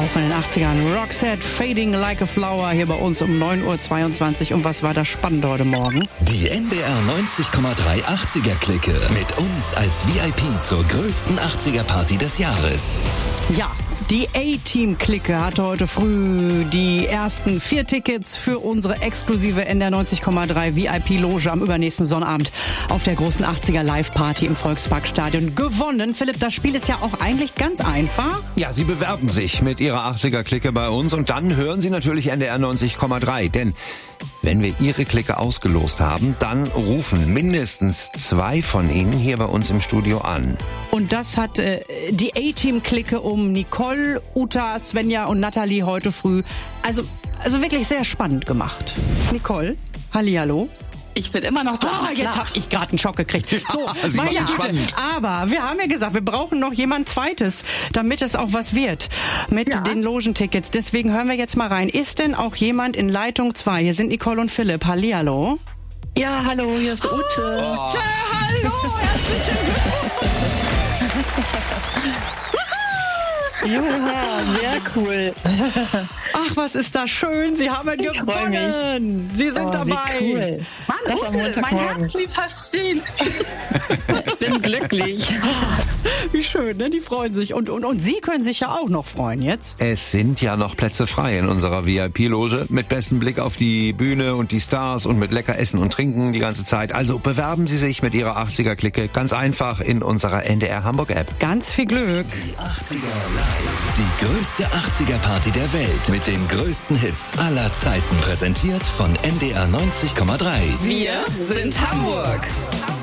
Auch in den 80ern. Roxette, Fading Like a Flower, hier bei uns um 9.22 Uhr. Und was war das Spannende heute Morgen? Die NDR 90,3 80er-Clique mit uns als VIP zur größten 80er-Party des Jahres. Ja, die A-Team-Clique hatte heute früh die ersten 4 Tickets für unsere exklusive NDR 90,3 VIP-Loge am übernächsten Sonnabend auf der großen 80er-Live-Party im Volksparkstadion gewonnen. Philipp, das Spiel ist ja auch eigentlich ganz einfach. Ja, Sie bewerben sich mit Ihrer 80er-Clique bei uns und dann hören Sie natürlich NDR 90,3. Denn wenn wir Ihre Clique ausgelost haben, dann rufen mindestens 2 von Ihnen hier bei uns im Studio an. Und das hat die A-Team-Clique um Nicole, Uta, Svenja und Nathalie heute früh also wirklich sehr spannend gemacht. Nicole, hallihallo. Ich bin immer noch da. Jetzt habe ich gerade einen Schock gekriegt. So, Sie meine machen Güte. spannend. Aber wir haben ja gesagt, wir brauchen noch jemand Zweites, damit es auch was wird mit den Logentickets. Deswegen hören wir jetzt mal rein. Ist denn auch jemand in Leitung 2? Hier sind Nicole und Philipp. Hallihallo. Ja, hallo, hier ist Ute. Ute, hallo. Herzlichen Ja, sehr cool. Ach, was ist das schön. Sie haben gewonnen. Sie sind dabei. Wie cool. Mann, Das am Ute, mein Montagmorgen. Herz blieb fast stehen. Ich bin glücklich. Wie schön, ne? Die freuen sich. Und Sie können sich ja auch noch freuen jetzt. Es sind ja noch Plätze frei in unserer VIP-Loge mit bestem Blick auf die Bühne und die Stars und mit lecker Essen und Trinken die ganze Zeit. Also bewerben Sie sich mit Ihrer 80er-Clique ganz einfach in unserer NDR Hamburg-App. Ganz viel Glück. Die 80er Live. Die größte 80er-Party der Welt mit den größten Hits aller Zeiten. Präsentiert von NDR 90,3. Wir sind Hamburg.